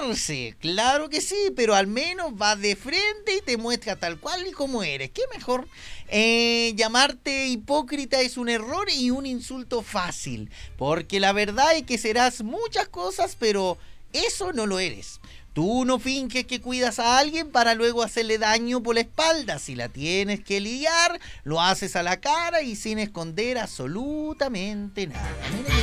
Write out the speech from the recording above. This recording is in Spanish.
mostrarse, claro que sí, pero al menos vas de frente y te muestra tal cual y como eres. ¿Qué mejor? Llamarte hipócrita es un error y un insulto fácil, porque la verdad es que serás muchas cosas, pero eso no lo eres. Tú no finges que cuidas a alguien para luego hacerle daño por la espalda. Si la tienes que lidiar, lo haces a la cara y sin esconder absolutamente nada. Mira